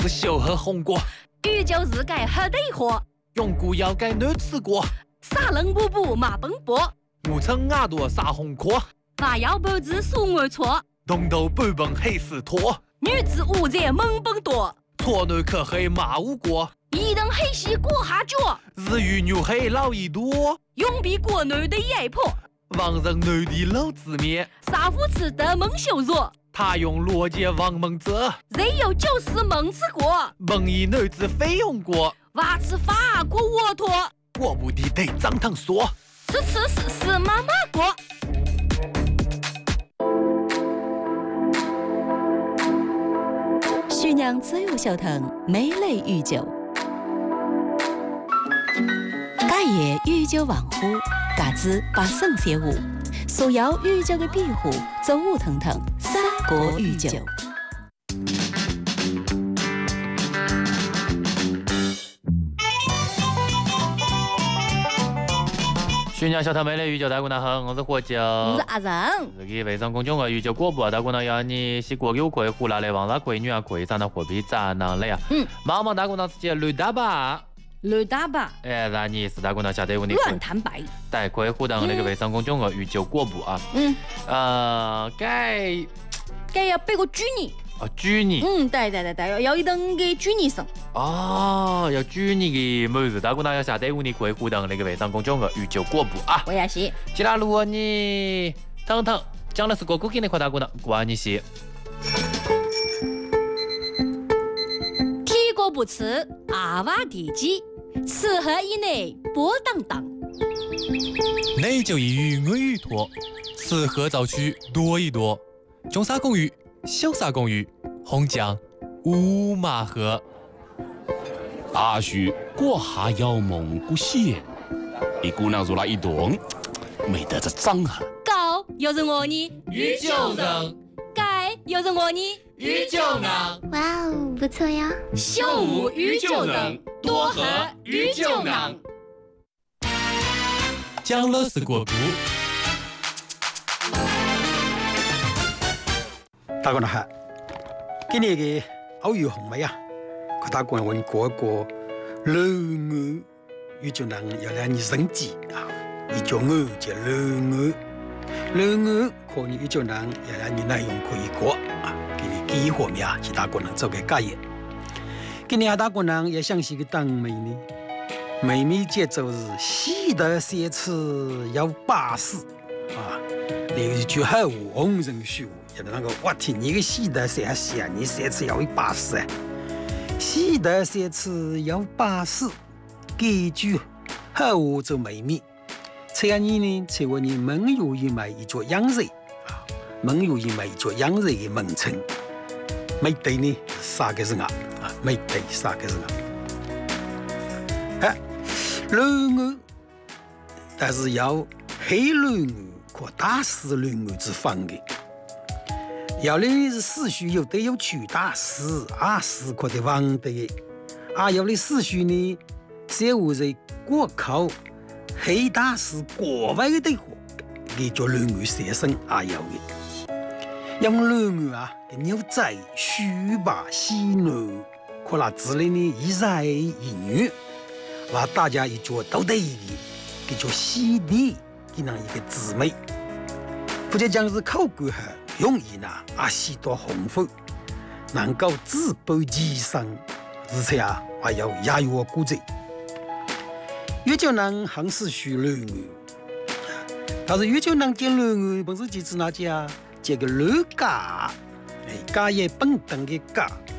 是小喝红果， 宇宙是改黑对货， 用古要改难吃过， 撒冷布布马奔波， 我称牙朵撒红壳， 娃要脖子数我错， 东头半本黑丝拖， 女子五在猛奔多， 错内可黑马无过， 一等黑西过下脚， 日语牛黑老一多， 永比国内的野婆， 王人内地老子面， 杀夫吃的蒙羞弱。 他用罗杰王蒙泽， 人有就是蒙吃过， 蒙以女子非用过， 娃吃法国沃托， 我不的得张汤说， 吃妈妈过。 徐娘自由小腾美类御酒，家业御酒王府，嘎子把圣写舞，所有御酒的庇护，走舞腾腾，三国御酒。 徐娘小头美类御酒，大姑娘好，我是火酒， 我是阿仁。 这个微信公众号御酒果不，大姑娘要你洗锅有亏，胡辣的王辣亏，女啊亏，上的货币咋能来啊？毛毛大姑娘自己绿大吧。 乱打吧， 让你是大姑娘晓得问题。 乱坦白， 带亏互动那个微信公众号御酒果不啊？该要背个举你。 举你。 对，要一等给举你生。 要举你的每日大姑娘要晓得问题亏互动那个微信公众号御酒果不啊？ 我也是。 其他如果你腾腾讲的是过古今的块大姑娘，关你是。 提过不吃，阿娃地鸡。吃喝以内波荡荡， 内就一语我语多，吃喝早去多一多。中沙公寓，小沙公寓，红酱五马河。 大树过下要蒙古县，一姑娘入来一顿，没得这脏哈。 高有人我你， 御酒人， 该有人我你， 御酒人。 哇哦，不错呀！ 秀舞御酒人，多喝御酒人。 讲了是过不？ 大姑娘好，今年的奥运红梅啊，快大姑娘问过过，老我御酒人要让你升级啊，你叫我叫老我，老我可你御酒人要让你内容可以过啊，给你几方面啊，是大姑娘做个改业。今年大姑娘也想是个当妹呢，妹妹节奏是喜得写词要巴适啊，有一句好话，红人虚话。那个我听你个喜得写写，你写词要巴适啊！喜得写词要巴适，这句好话就美美。这样你呢，成为你蒙有一枚一座养人啊，蒙有一枚一座养人的名称。没对呢，啥个是啊？啊，没对啥个是啊？老我，但是要黑老我和大师老我之分的。要的是思绪有得有曲大师啊，思考的忘得啊，要的思绪呢，写我在过考黑大师国外的话，给叫老我写生啊要的，用老我啊，牛仔书吧戏弄，可那之类呢一男一女，把大家一脚都得的，给叫戏的，给那一个姊妹，或者讲是口感好。容易呢，许多丰富，能够自保其身，而且啊，还有押韵古迹。越酒人行是许老我，但是越酒人见老我，本是几指哪家？这个老家，家业本等的家，